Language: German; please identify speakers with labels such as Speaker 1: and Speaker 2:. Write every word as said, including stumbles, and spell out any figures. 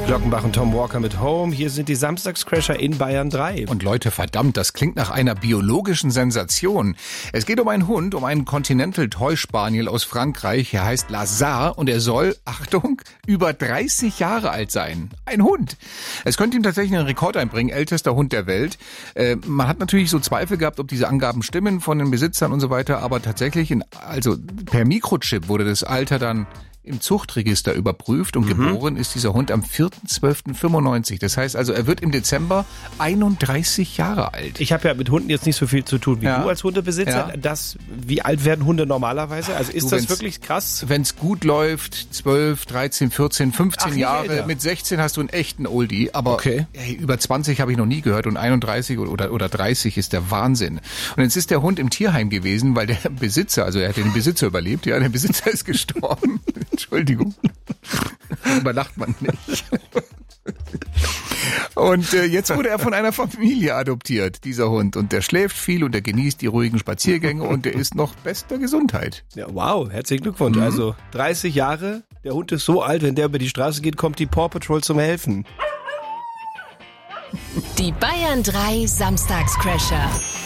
Speaker 1: Glockenbach und Tom Walker mit Home. Hier sind die Samstagscrasher in Bayern drei.
Speaker 2: Und Leute, verdammt, das klingt nach einer biologischen Sensation. Es geht um einen Hund, um einen Continental Toy Spaniel aus Frankreich. Er heißt Lazar und er soll, Achtung, über dreißig Jahre alt sein. Ein Hund. Es könnte ihm tatsächlich einen Rekord einbringen, ältester Hund der Welt. Äh, man hat natürlich so Zweifel gehabt, ob diese Angaben stimmen von den Besitzern und so weiter, aber tatsächlich, in, also per Mikrochip wurde das Alter dann im Zuchtregister überprüft und mhm. geboren ist dieser Hund am vierter zwölfter fünfundneunzig. Das heißt also, er wird im Dezember einunddreißig Jahre alt.
Speaker 1: Ich habe ja mit Hunden jetzt nicht so viel zu tun wie ja. du als Hundebesitzer. Ja. Das, wie alt werden Hunde normalerweise? Also ist du, das wirklich krass?
Speaker 2: Wenn es gut läuft, zwölf, dreizehn, vierzehn, fünfzehn Ach, Jahre. Älter. Mit sechzehn hast du einen echten Oldie. Aber okay. hey, über zwanzig habe ich noch nie gehört und einunddreißig oder, oder dreißig ist der Wahnsinn. Und jetzt ist der Hund im Tierheim gewesen, weil der Besitzer, also er hat den Besitzer überlebt, ja, der Besitzer ist gestorben. Entschuldigung. Überlacht man nicht. Und äh, jetzt wurde er von einer Familie adoptiert, dieser Hund. Und der schläft viel und der genießt die ruhigen Spaziergänge und der ist noch bester Gesundheit.
Speaker 1: Ja, wow, herzlichen Glückwunsch. Mhm. Also dreißig Jahre, der Hund ist so alt, wenn der über die Straße geht, kommt die Paw Patrol zum Helfen.
Speaker 3: Die Bayern drei Samstagscrasher.